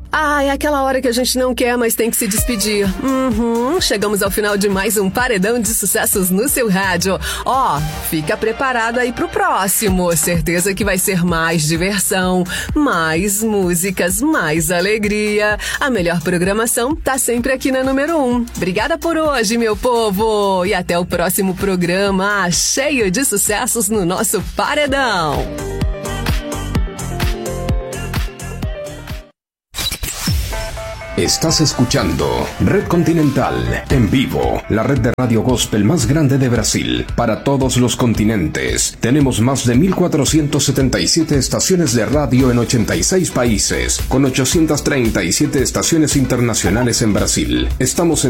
Ah, é aquela hora que a gente não quer, mas tem que se despedir. Chegamos ao final de mais um Paredão de Sucessos no seu rádio. Fica preparado aí pro próximo. Certeza que vai ser mais diversão, mais músicas, mais alegria. A melhor programação tá sempre aqui na número 1. Obrigada por hoje, meu povo. E até o próximo programa, cheio de sucessos no nosso Paredão. Estás escuchando Red Continental en vivo, la red de radio gospel más grande de Brasil, para todos los continentes. Tenemos más de 1.477 estaciones de radio en 86 países, con 837 estaciones internacionales en Brasil. Estamos en